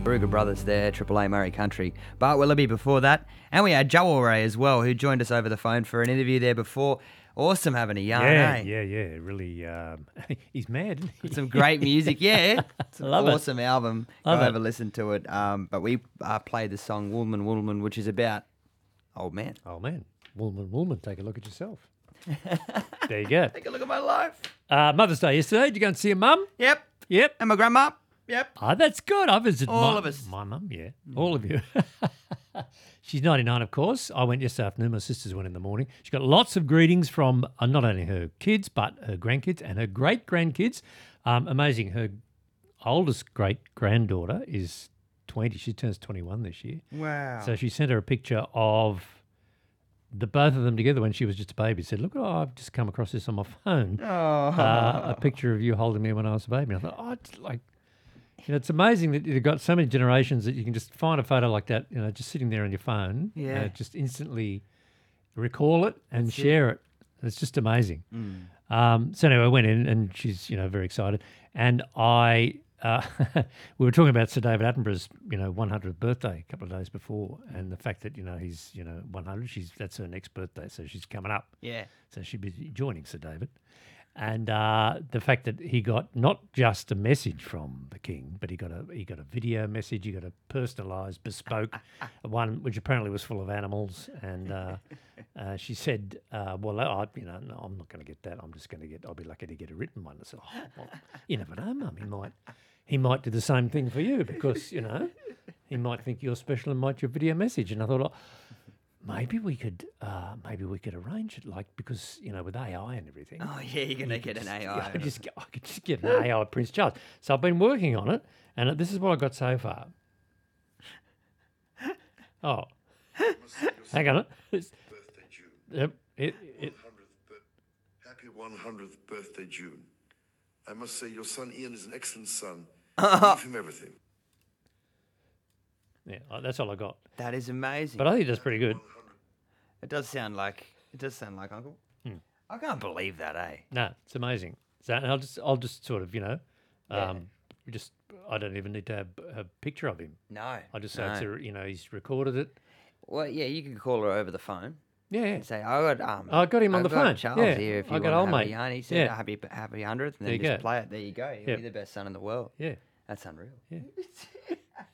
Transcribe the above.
Barooga Brothers there, Triple A Murray Country. Bart Willoughby before that. And we had Joel Ray as well, who joined us over the phone for an interview there before. Awesome having a yarn, Yeah. Really, he's mad, isn't he? Some great music, yeah. It's an Love it. awesome album. Go Love it. over, listen to it. But we played the song Woolman, Woolman, which is about old man. Oh, man. Woolman, take a look at yourself. There you go. Take a look at my life. Mother's Day yesterday. Did you go and see your mum? Yep. Yep. And my grandma. Yep. Oh, that's good. I visited All of us. My mum, yeah. All of you. She's 99, of course. I went yesterday afternoon. My sisters went in the morning. She got lots of greetings from not only her kids, but her grandkids and her great-grandkids. Amazing. Her oldest great-granddaughter is 20. She turns 21 this year. Wow. So she sent her a picture of the both of them together when she was just a baby. Said, look, I've just come across this on my phone. A picture of you holding me when I was a baby. And I thought, it's like, it's amazing that you've got so many generations that you can just find a photo like that, just sitting there on your phone. Yeah. Just instantly recall it and share it. It's just amazing. So anyway, I went in and she's, very excited. And we were talking about Sir David Attenborough's, 100th birthday a couple of days before, and the fact that, he's, 100, that's her next birthday, so she's coming up. Yeah. So she'd be joining Sir David. And the fact that he got not just a message from the King, but he got a video message, he got a personalised, bespoke one, which apparently was full of animals. And she said, no, I'm not going to get that. I'll be lucky to get a written one. I said, you never know, Mum. He might do the same thing for you because, he might think you're special and might your video message. And I thought, maybe we could arrange it, because with AI and everything. Oh yeah, you're gonna get an AI. I could just get an AI Prince Charles. So I've been working on it, and this is what I got so far. Oh, hang on. Birthday June. Yep. 100th happy 100th birthday, June. I must say your son Ian is an excellent son. Give him everything. Yeah, that's all I got. That is amazing. But I think that's pretty good. It does sound like Uncle. I can't believe that, eh? No, it's amazing. So and I'll just sort of, I don't even need to have a picture of him. No. I'll just say, he's recorded it. Well, yeah, you can call her over the phone. Yeah. And say, I got him on the phone. Charles Yeah. here. If you I got want old to have mate. a yarn, he said, Yeah. happy 100th, and There you then just go. play it. There you go. You'll be the best son in the world. Yeah. That's unreal. Yeah.